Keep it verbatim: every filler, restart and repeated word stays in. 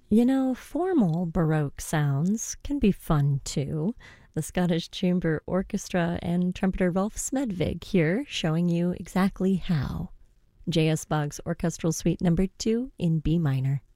You know, formal Baroque sounds can be fun too. The Scottish Chamber Orchestra and trumpeter Rolf Smedvig here showing you exactly how. J S. Bach's Orchestral Suite Number two in B minor.